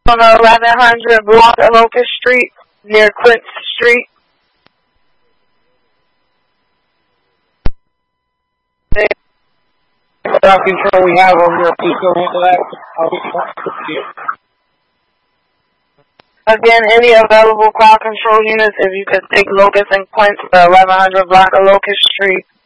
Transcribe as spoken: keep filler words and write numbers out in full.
on the eleven hundred block of Locust Street near Quince Street. Ground control we have over here, please go handle that. I'll be to you. Again, any available crowd control units, if you could take Locust and Quince, the eleven hundred block of Locust Street.